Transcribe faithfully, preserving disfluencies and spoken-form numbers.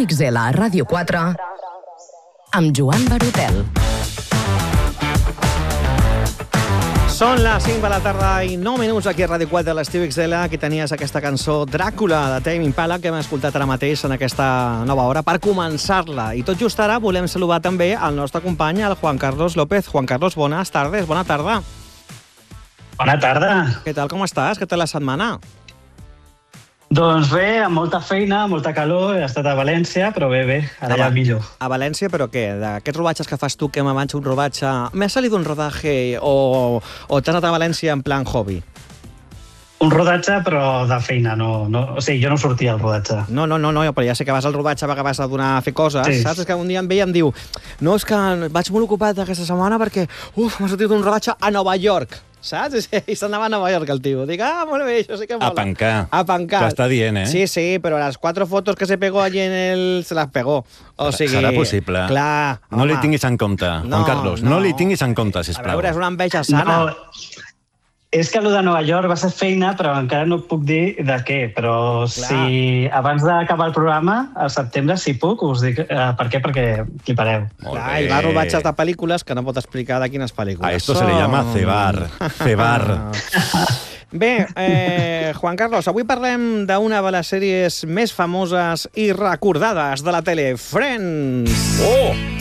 X L a Ràdio quatre amb Joan Barotel. Són les cinc de la tarda i nou minuts aquí a Ràdio quatre de l'Estiu X L. Aquí tenies aquesta cançó Dràcula de Tame Impala que hem escoltat ara mateix en aquesta nova hora per començar-la. I tot just ara volem saludar també el nostre company, el Juan Carlos López. Juan Carlos, bones tardes, bona tarda. Bona tarda. Què tal, com estàs? Què tal la setmana? Doncs bé, amb molta feina, molta calor, he estat a València, però bé, bé, ara ja millor. A València, però què? D'aquests rodatges que fas tu, que m'abans un rodatge... ¿Me ha salido un rodaje o, o t'has anat a València en plan hobby? Un rodatge, però de feina, no, no, o sigui, jo no sortia al rodatge. No, no, no, no, però ja sé que vas al rodatge perquè vas a donar a fer coses, sí. Saps? És que un dia em ve i em diu no, és que vaig molt ocupat aquesta setmana perquè, uf, m'ha sortit un rodatge a Nova York. Saps? I s'anava a Nova York el tio. Dic, ah, molt bé, això sí que mola. A pencar. A pencar. T'ho està dient, eh? Sí, sí, però las cuatro fotos que se pegó allí en el... se las pegó. O sigui... Serà possible. Clar, no home. li tinguis en compte, No, Juan Carlos. No, no. li tinguis en compte, sisplau. A veure, és una enveja sana. No, és que allò de Nova York va ser feina, però encara no puc dir de què. Però Clar. si abans d'acabar el programa, al setembre, si puc, us dic eh, per què, perquè flipareu. Molt Clar, bé. i va a rodatges de pel·lícules que no pot explicar de quines pel·lícules. A esto se le llama cebar. Cebar. Bé, eh, Juan Carlos, avui parlem d'una de les sèries més famoses i recordades de la tele, Friends. Oh!